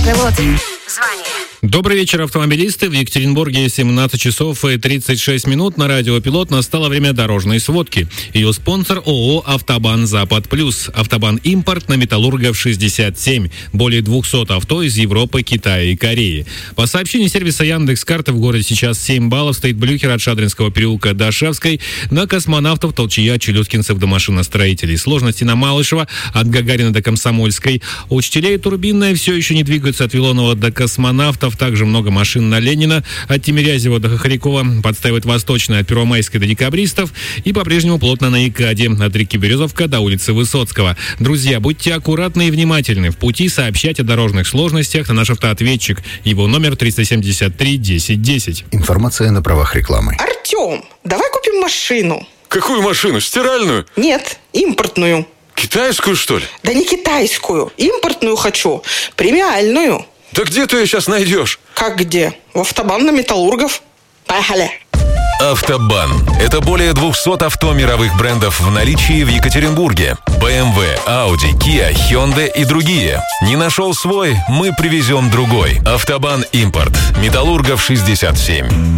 Пилот, звони. Добрый вечер, автомобилисты. В Екатеринбурге 17 часов и 36 минут. На радио «Пилот» настало время дорожной сводки. Ее спонсор ООО «Автобан Запад Плюс». «Автобан Импорт» на Металлургов 67. Более 200 авто из Европы, Китая и Кореи. По сообщению сервиса Яндекс.Карты, в городе сейчас 7 баллов. Стоит Блюхер от Шадринского переулка до Шевской. На Космонавтов, Толчья, Челюскинцев до машиностроителей. Сложности на Малышева от Гагарина до Комсомольской. У учителей Турбинная все еще не двигаются от Вилонова до Космонавтов. Также много машин на Ленина. От Тимирязева до Хохрякова. Подстаивает Восточная от Первомайской до Декабристов. И по-прежнему плотно на Икаде. От реки Березовка до улицы Высоцкого. Друзья, будьте аккуратны и внимательны. В пути сообщайте о дорожных сложностях на наш автоответчик. Его номер 373 10 10. Информация на правах рекламы. Артем, давай купим машину. Какую машину? Стиральную? Нет, импортную. Китайскую, что ли? Да не китайскую. Импортную хочу. Премиальную. Да где ты ее сейчас найдешь? Как где? В Автобан на Металлургов. Поехали. Автобан. Это более 200 авто мировых брендов в наличии в Екатеринбурге. BMW, Audi, Kia, Hyundai и другие. Не нашел свой? Мы привезем другой. Автобан Импорт. Металлургов 67.